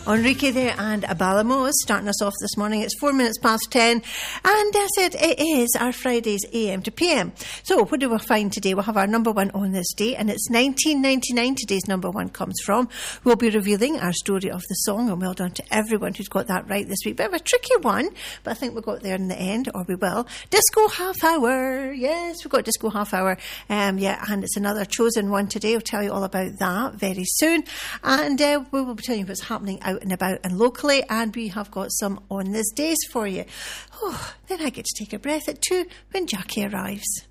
Enrique there and Abalamos starting us off this morning. It's 4 minutes past 10, and as I said, it is our Fridays AM to PM. So what do we find today? We'll have our number one on this day, and it's 1999 today's number one comes from. We'll be revealing our story of the song, and well done to everyone who's got that right this week. Bit of a tricky one, but I think we got there in the end, or we will. Disco Half Hour. Yes, we've got Disco Half Hour. And it's another chosen one today. I'll tell you all about that very soon. And we will be telling you what's happening out and about and locally, and we have got some on this days for you. Oh, then I get to take a breath at 2 when Jackie arrives.